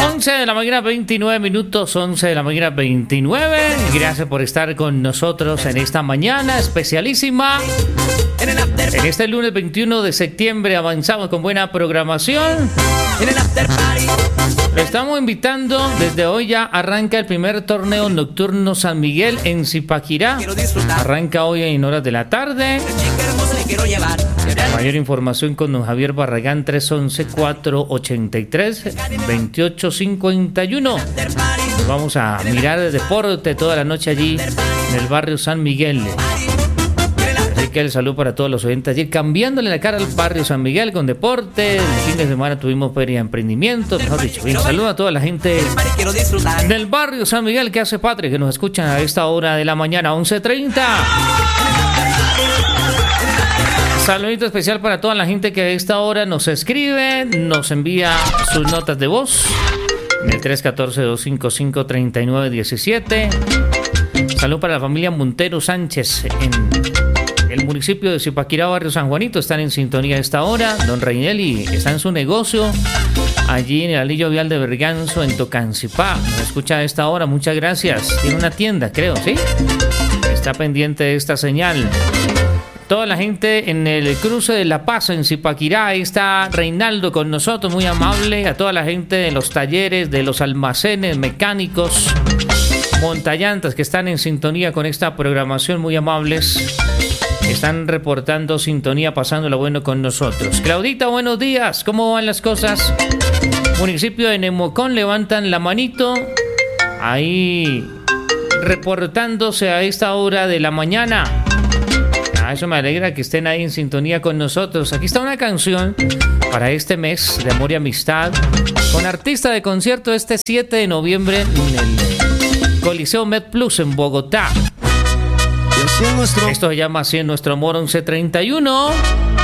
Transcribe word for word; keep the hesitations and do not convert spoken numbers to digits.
once de la mañana, veintinueve minutos, once de la mañana, veintinueve. Gracias por estar con nosotros en esta mañana especialísima. En este lunes veintiuno de septiembre avanzamos con buena programación. Le estamos invitando, desde hoy ya arranca el primer torneo nocturno San Miguel en Zipaquirá. Arranca hoy en horas de la tarde. Mayor información con don Javier Barragán, tres once, cuatrocientos ochenta y tres, veintiocho cincuenta y uno. Vamos a mirar el deporte toda la noche allí en el barrio San Miguel. Así que el saludo para todos los oyentes allí, cambiándole la cara al barrio San Miguel con deporte. El fin de semana tuvimos feria de emprendimiento, mejor dicho. Bien, saludo a toda la gente del barrio San Miguel que hace patria, que nos escuchan a esta hora de la mañana, once treinta. Saludito especial para toda la gente que a esta hora nos escribe, nos envía sus notas de voz en el tres uno cuatro, dos cinco cinco, tres nueve uno siete. Salud para la familia Montero Sánchez en el municipio de Zipaquirá, barrio San Juanito. Están en sintonía a esta hora. Don Reinelli está en su negocio allí en el Alillo Vial de Berganzo, en Tocancipá. Nos escucha a esta hora, muchas gracias. Tiene una tienda, creo, ¿sí? Está pendiente de esta señal. Toda la gente en el cruce de La Paz, en Zipaquirá, ahí está Reinaldo con nosotros, muy amable. A toda la gente de los talleres, de los almacenes mecánicos, montallantas que están en sintonía con esta programación, muy amables. Están reportando sintonía, pasándola bueno con nosotros. Claudita, buenos días, ¿cómo van las cosas? Municipio de Nemocón, levantan la manito. Ahí reportándose a esta hora de la mañana. Ah, eso me alegra que estén ahí en sintonía con nosotros. Aquí está una canción para este mes de amor y amistad, con artista de concierto este siete de noviembre en el Coliseo MedPlus en Bogotá. Esto se llama así en Nuestro Amor once treinta y uno.